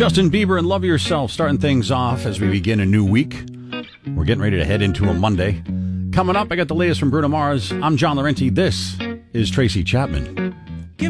Justin Bieber and Love Yourself starting things off as we begin a new week. We're getting ready to head into a Monday. Coming up, I got the latest from Bruno Mars. I'm John Laurenti. This is Tracy Chapman.